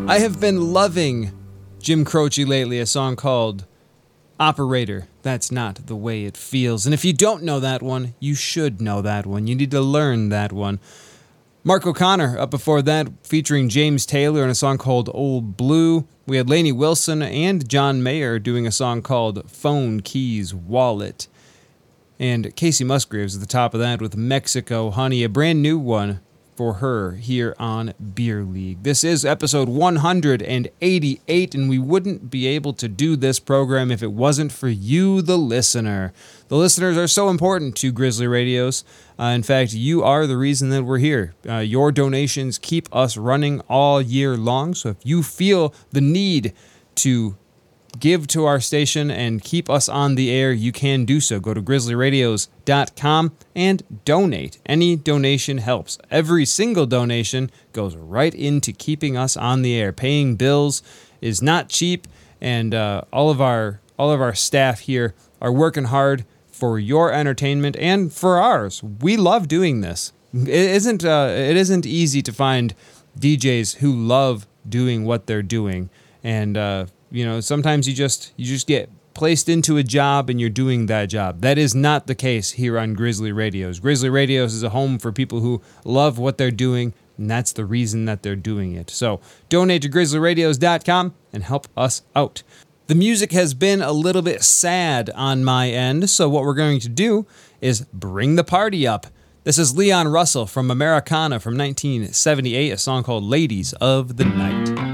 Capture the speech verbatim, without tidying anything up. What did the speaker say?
I have been loving Jim Croce lately, a song called Operator, That's Not the Way It Feels. And if you don't know that one, you should know that one. You need to learn that one. Mark O'Connor up before that, featuring James Taylor in a song called Old Blue. We had Lainey Wilson and John Mayer doing a song called Phone Keys Wallet. And Casey Musgraves at the top of that with Mexico Honey, a brand new one for her here on Beer League. This is episode one hundred eighty-eight, and we wouldn't be able to do this program if it wasn't for you, the listener. The listeners are so important to Grizzly Radios. Uh, in fact, you are the reason that we're here. Uh, your donations keep us running all year long, so if you feel the need to give to our station and keep us on the air, you can do so. Go to grizzly radios dot com and donate. Any donation helps. Every single donation goes right into keeping us on the air. Paying bills is not cheap, and uh, all of our all of our staff here are working hard for your entertainment and for ours. We love doing this. It isn't uh, it isn't easy to find D Js who love doing what they're doing, and uh, you know, sometimes you just you just get placed into a job and you're doing that job. That is not the case here on Grizzly Radios. Grizzly Radios is a home for people who love what they're doing, and that's the reason that they're doing it. So donate to grizzly radios dot com and help us out. The music has been a little bit sad on my end, so what we're going to do is bring the party up. This is Leon Russell from Americana from nineteen seventy-eight, a song called Ladies of the Night.